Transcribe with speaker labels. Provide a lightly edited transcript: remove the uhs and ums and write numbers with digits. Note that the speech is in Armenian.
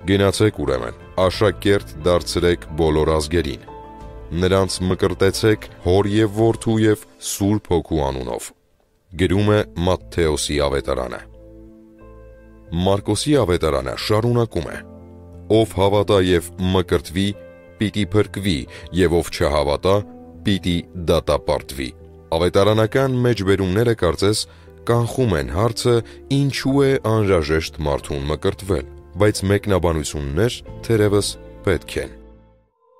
Speaker 1: Գնացեք ուրեմն, աշակերտ դարձրեք բոլոր ազգերին, նրանց մկրտեցեք Հոր և Որդու և Սուրբ Հոգու անունով։ Գրում է Մատթեոսի ավետարանը։ Մարկոսի ավետարանը շարունակում է. ով հավատա և մկրտվի, պիտի փրկվի, և ով չհավատա, պիտի դատապարտվի։ Ավետարանական մեջբերումները կարծես կանխում են հարցը ինչու է անհրաժեշտ մարդուն մկրտվել, բայց մեկնաբանություններ թերևս պետք են։